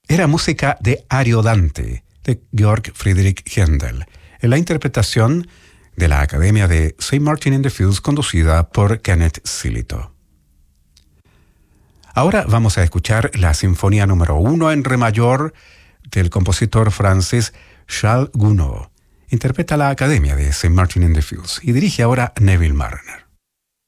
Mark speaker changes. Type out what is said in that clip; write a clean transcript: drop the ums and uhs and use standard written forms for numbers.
Speaker 1: era música de Ariodante, de Georg Friedrich Händel, en la interpretación de la Academia de St. Martin in the Fields, conducida por Kenneth Silito. Ahora vamos a escuchar la Sinfonía número 1 en re mayor del compositor francés Charles Gounod. Interpreta la Academia de St. Martin in the Fields y dirige ahora Neville Marriner.